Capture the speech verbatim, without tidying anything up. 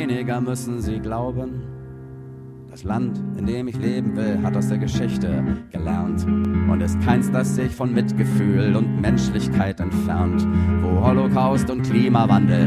weniger müssen sie glauben. Das Land, in dem ich leben will, hat aus der Geschichte gelernt und ist keins, das sich von Mitgefühl und Menschlichkeit entfernt, wo Holocaust und Klimawandel